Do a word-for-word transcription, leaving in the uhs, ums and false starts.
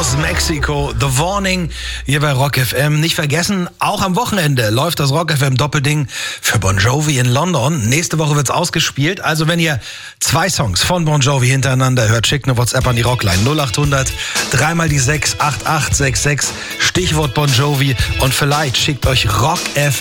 aus Mexiko, The Warning, hier bei Rock F M. Nicht vergessen, auch am Wochenende läuft das Rock F M Doppelding für Bon Jovi in London. Nächste Woche wird's ausgespielt. Also wenn ihr zwei Songs von Bon Jovi hintereinander hört, schickt eine WhatsApp an die Rockline null acht hundert, dreimal die sechs, acht acht sechs sechs, Stichwort Bon Jovi und vielleicht schickt euch Rock F